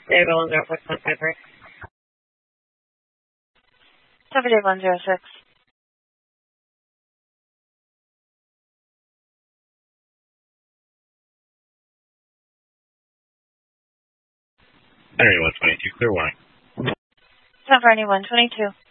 David 106.53. Copy Dave 106. Henry 122, clear warning. San Fernie 122.